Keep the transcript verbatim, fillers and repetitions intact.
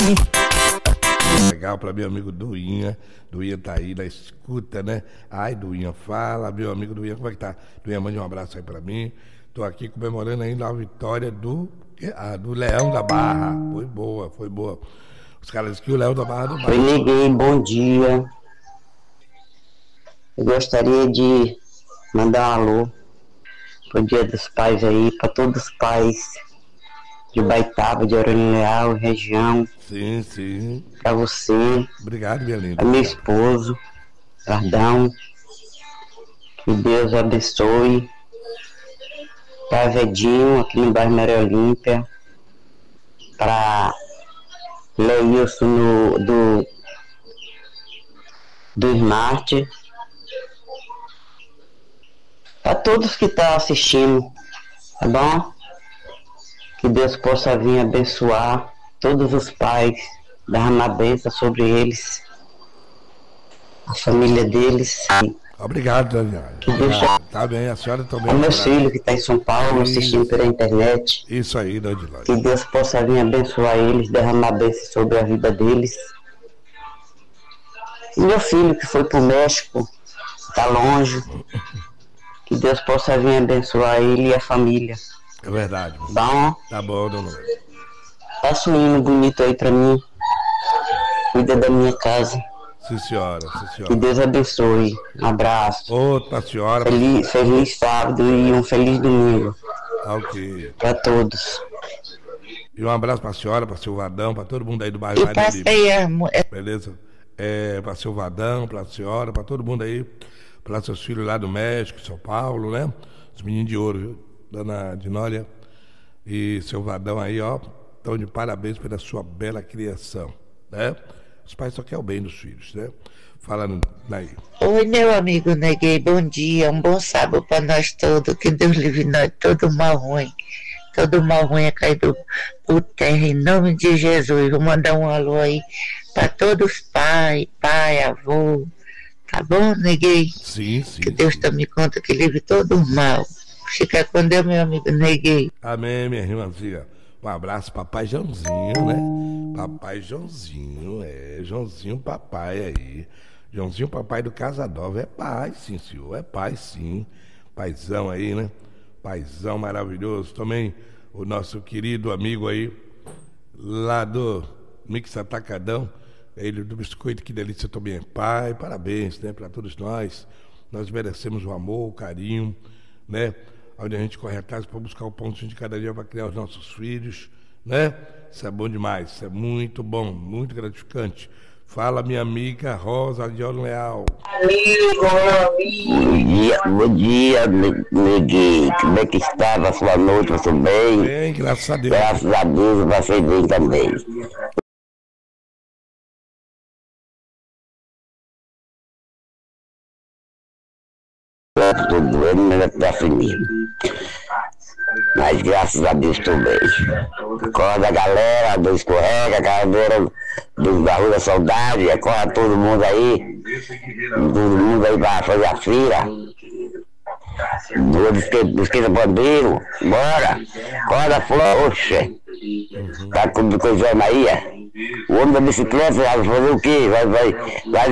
Legal para meu amigo Duinha. Duinha tá aí na escuta, né? Ai, Duinha, fala, meu amigo Duinha, como é que tá? Duinha, mande um abraço aí para mim. Tô aqui comemorando ainda a vitória do, ah, do Leão da Barra. Foi boa, foi boa. Os caras dizem que o Leão da Barra do Oi, liguei, bom dia. Eu gostaria de mandar um alô pro Dia dos Pais aí, para todos os pais de Baitaba, de Aurélio Leal, região. Sim, sim. Para você. Obrigado, minha linda. Para meu esposo, Gardão. Que Deus abençoe. Para Vedinho, aqui no bairro Maria Olímpia. Para Leilson no, do, do Smart. Para todos que estão assistindo, tá bom? Que Deus possa vir abençoar todos os pais, dar uma bênção sobre eles, a família deles. Obrigado, Daniel. Deixa... Tá bem, a senhora também. O meu filho que está em São Paulo, isso, assistindo pela internet. Isso aí, Daniel. Que Deus possa vir abençoar eles, derramar bênção sobre a vida deles. E meu filho que foi para o México, está longe. Que Deus possa vir abençoar ele e a família. É verdade. Bom? Tá bom, dona. Passa um hino bonito aí pra mim. Cuida da minha casa. Sim, senhora. Sim, senhora. Que Deus abençoe. Um abraço. Outra senhora. Feliz, feliz sábado e um feliz domingo. Ok. Pra todos. E um abraço pra senhora, pra Silvadão, pra todo mundo aí do bairro. E passei a... Beleza? É, pra Silvadão, pra senhora, pra todo mundo aí. Pra seus filhos lá do México, São Paulo, né? Os meninos de ouro, viu? Dona Dinólia e seu Vadão aí, ó, estão de parabéns pela sua bela criação, né? Os pais só querem o bem dos filhos, né? Falando aí. Oi, meu amigo Neguei, bom dia, um bom sábado para nós todos, que Deus livre nós, todo mal ruim, todo mal ruim é caído por terra, em nome de Jesus. Vou mandar um alô aí para todos os pais, pai, avô, tá bom, Neguei? Sim, sim. Que Deus tome conta, que livre todo o mal. Fica com Deus, meu amigo Neguei. Amém, minha irmãzinha. Um abraço, papai Joãozinho, né? Papai Joãozinho, é. Joãozinho, papai aí. Joãozinho, papai do Casa Nova. É pai, sim, senhor. É pai, sim. Paizão aí, né? Paizão maravilhoso. Também o nosso querido amigo aí, lá do Mix Atacadão. Ele do Biscoito, que delícia, também é pai. Parabéns, né? Para todos nós. Nós merecemos o amor, o carinho, né? Onde a gente corre atrás para buscar o pãozinho de cada dia para criar os nossos filhos, né? Isso é bom demais, isso é muito bom, muito gratificante. Fala, minha amiga Rosa de Aurélio Leal. Amigo, amigo. Bom dia, bom dia, Neguei. Como é que estava a sua noite? Você bem? Bem, graças a Deus. Graças a Deus, você bem também. Estou doendo, mas é para assim. Mas graças a Deus estou bem. Acorda a galera do Escorrega, a galera do da Rua da Saudade, acorda todo mundo aí. Todo mundo aí para fazer a fila. Do Esquenta Bandeiro, bora. Acorda a flor, oxe. Tá com o João Maria. O homem da bicicleta vai fazer o quê? Vai, vai, vai.